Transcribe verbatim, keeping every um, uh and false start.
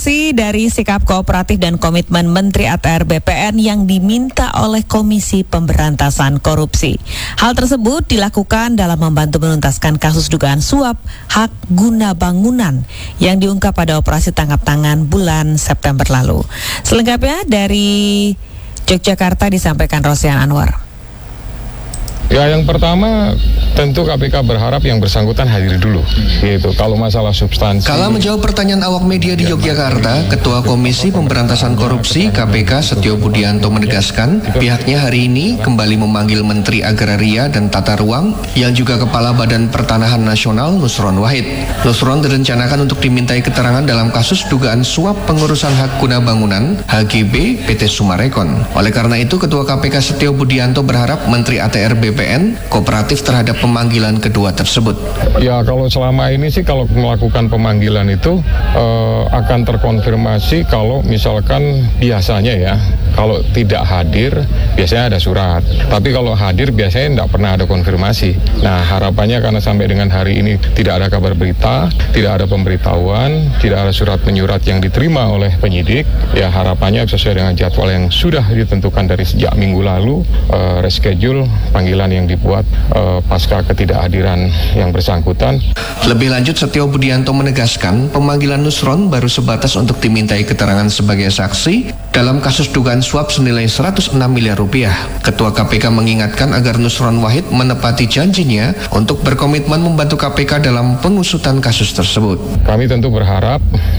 Dari sikap kooperatif dan komitmen Menteri A T R B P N yang diminta oleh Komisi Pemberantasan Korupsi. Hal tersebut dilakukan dalam membantu menuntaskan kasus dugaan suap hak guna bangunan yang diungkap pada operasi tangkap tangan bulan September lalu. Selengkapnya dari Yogyakarta disampaikan Rosian Anwar. Ya, yang pertama tentu K P K berharap yang bersangkutan hadir dulu, gitu. Kalau masalah substansi. Kala menjawab pertanyaan awak media di Yogyakarta, Ketua Komisi Pemberantasan Korupsi K P K Setio Budianto menegaskan, pihaknya hari ini kembali memanggil Menteri Agraria dan Tata Ruang yang juga Kepala Badan Pertanahan Nasional Nusron Wahid. Nusron direncanakan untuk dimintai keterangan dalam kasus dugaan suap pengurusan hak guna bangunan H G B P T Sumarekon. Oleh karena itu, Ketua K P K Setio Budianto berharap Menteri A T R B P N kooperatif terhadap pemanggilan kedua tersebut. Ya, kalau selama ini sih kalau melakukan pemanggilan itu eh, akan terkonfirmasi kalau misalkan biasanya ya, kalau tidak hadir biasanya ada surat. Tapi kalau hadir biasanya tidak pernah ada konfirmasi. Nah, harapannya karena sampai dengan hari ini tidak ada kabar berita, tidak ada pemberitahuan, tidak ada surat menyurat yang diterima oleh penyidik, ya harapannya sesuai dengan jadwal yang sudah ditentukan dari sejak minggu lalu, eh, reschedule panggilan yang dibuat uh, pasca ketidakhadiran yang bersangkutan. Lebih lanjut, Setio Budianto menegaskan pemanggilan Nusron baru sebatas untuk dimintai keterangan sebagai saksi dalam kasus dugaan suap senilai seratus enam miliar rupiah. Ketua K P K mengingatkan agar Nusron Wahid menepati janjinya untuk berkomitmen membantu K P K dalam pengusutan kasus tersebut. Kami tentu berharap